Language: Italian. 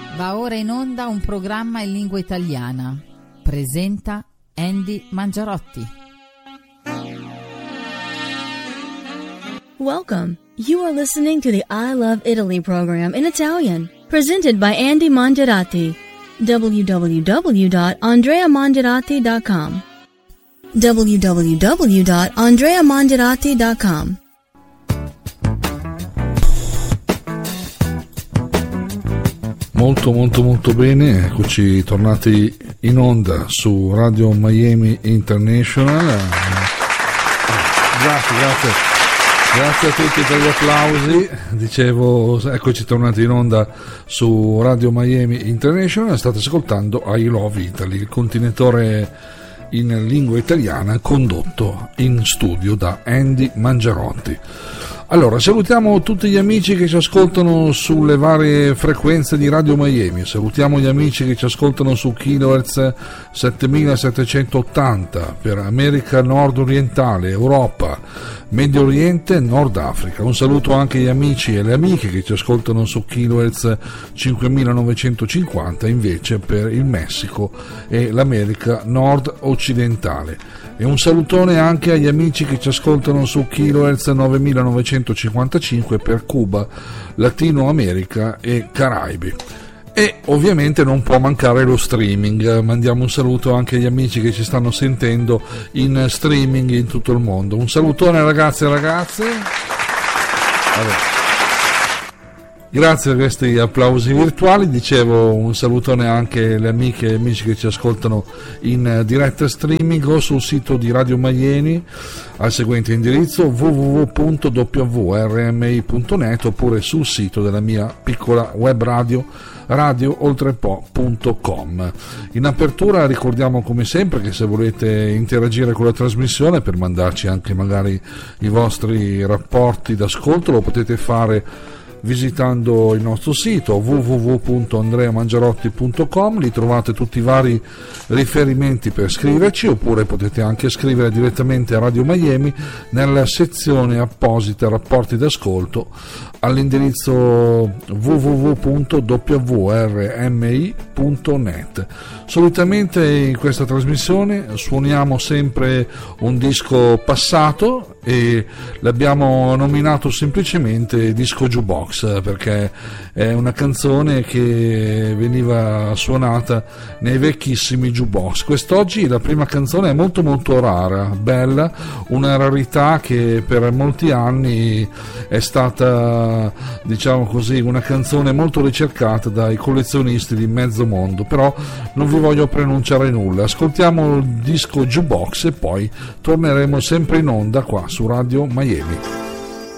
Va ora in onda un programma in lingua italiana. Presenta Andy Mangiarotti. Welcome. You are listening to the I Love Italy program in Italian, presented by Andy Mangiarotti. www.andreamangiarotti.com www.andreamangiarotti.com. Molto bene, eccoci tornati in onda su Radio Miami International. Grazie a tutti per gli applausi. Dicevo, eccoci tornati in onda su Radio Miami International. State ascoltando I Love Italy, il contenitore in lingua italiana condotto in studio da Andy Mangiarotti. Allora, salutiamo tutti gli amici che ci ascoltano sulle varie frequenze di Radio Miami, salutiamo gli amici che ci ascoltano su kHz 7780 per America Nord Orientale, Europa, Medio Oriente, Nord Africa. Un saluto anche agli amici e alle amiche che ci ascoltano su kHz 5950 invece per il Messico e l'America Nord Occidentale. E un salutone anche agli amici che ci ascoltano su kHz 9955 per Cuba, Latino America e Caraibi. E ovviamente non può mancare lo streaming. Mandiamo un saluto anche agli amici che ci stanno sentendo in streaming in tutto il mondo. Un salutone ragazzi e ragazze. Grazie per questi applausi virtuali. Dicevo, un salutone anche alle amiche e amici che ci ascoltano in diretta streaming o sul sito di Radio Miami al seguente indirizzo www.wrmi.net oppure sul sito della mia piccola web radio radiooltrepo.com. In apertura ricordiamo come sempre che se volete interagire con la trasmissione per mandarci anche magari i vostri rapporti d'ascolto lo potete fare visitando il nostro sito www.andreamangiarotti.com. Lì trovate tutti i vari riferimenti per scriverci, oppure potete anche scrivere direttamente a Radio Miami nella sezione apposita rapporti d'ascolto all'indirizzo www.wrmi.net. Solitamente in questa trasmissione suoniamo sempre un disco passato e l'abbiamo nominato semplicemente disco jukebox perché è una canzone che veniva suonata nei vecchissimi jukebox. Quest'oggi la prima canzone è molto rara, bella, una rarità che per molti anni è stata, diciamo così, una canzone molto ricercata dai collezionisti di mezzo mondo, però non vi voglio pronunciare nulla. Ascoltiamo il disco jukebox e poi torneremo sempre in onda qua su Radio Miami.